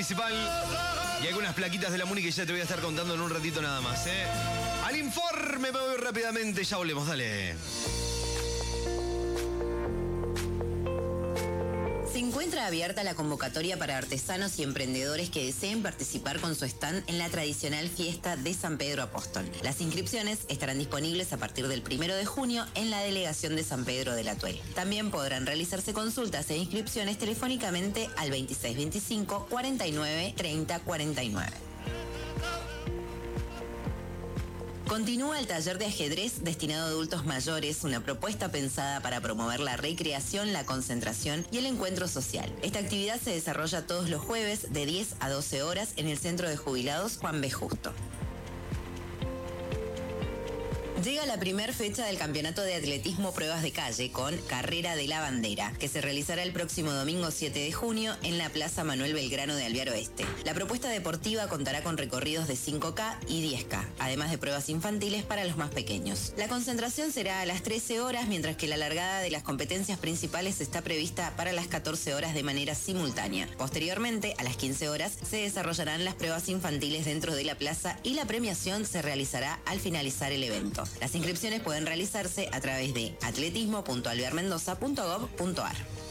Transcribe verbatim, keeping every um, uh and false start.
Municipal y algunas plaquitas de la Muni que ya te voy a estar contando en un ratito nada más, ¿eh? Al informe me voy rápidamente, ya volvemos, dale. Se encuentra abierta la convocatoria para artesanos y emprendedores que deseen participar con su stand en la tradicional fiesta de San Pedro Apóstol. Las inscripciones estarán disponibles a partir del primero de junio en la delegación de San Pedro del Atuel. También podrán realizarse consultas e inscripciones telefónicamente al veintiséis veinticinco cuarenta y nueve treinta cuarenta y nueve. Continúa el taller de ajedrez destinado a adultos mayores, una propuesta pensada para promover la recreación, la concentración y el encuentro social. Esta actividad se desarrolla todos los jueves de diez a doce horas en el Centro de Jubilados Juan B. Justo. Llega la primera fecha del Campeonato de Atletismo Pruebas de Calle con Carrera de la Bandera, que se realizará el próximo domingo siete de junio en la Plaza Manuel Belgrano de Alvear Oeste. La propuesta deportiva contará con recorridos de cinco K y diez K, además de pruebas infantiles para los más pequeños. La concentración será a las trece horas, mientras que la largada de las competencias principales está prevista para las catorce horas de manera simultánea. Posteriormente, a las quince horas, se desarrollarán las pruebas infantiles dentro de la plaza y la premiación se realizará al finalizar el evento. Las inscripciones pueden realizarse a través de atletismo punto alvear mendoza punto gov punto ar.